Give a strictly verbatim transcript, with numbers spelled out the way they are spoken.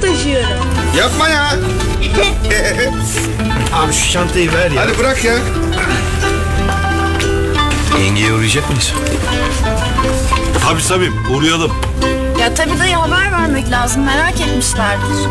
taşıyorum. Yapma ya. Abi şu çantayı ver ya. Hadi bırak ya. Yengeye uğrayacak mıyız? Tabii tabii uğrayalım. Ya tabii dayı haber vermek lazım. Merak etmişlerdir.